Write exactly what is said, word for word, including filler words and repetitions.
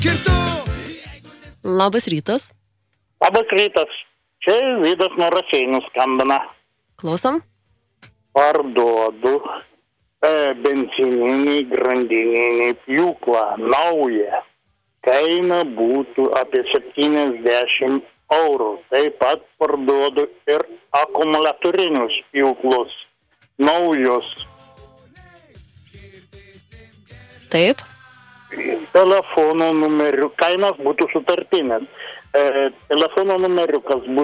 Labas rytas. Labas rytas. Čia Vydas nuo Raseinių skambina. Klausom. Parduodu e, benzininį grandininį pjūklą naują. Kaina būtų apie septyniasdešimt eurų. Taip pat parduodu ir akumuliatorinius pjūklus. Naujus. Taip. Telefono numeriu. Kainas būtų sutartinės. E, telefono numeriukas būtų